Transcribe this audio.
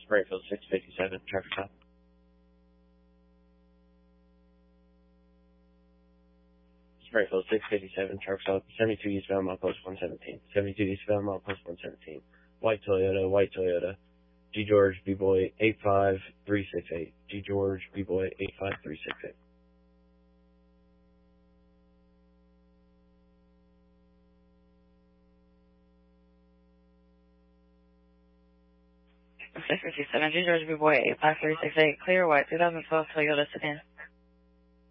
Springfield 657, traffic stop. Springfield 657, traffic stop. 72 eastbound, milepost 117. 72 eastbound, milepost 117. White Toyota. G George, B-Boy 85368. G George, B-Boy 85368. G George, B-Boy 85368. Clear white 2012 Toyota sedan.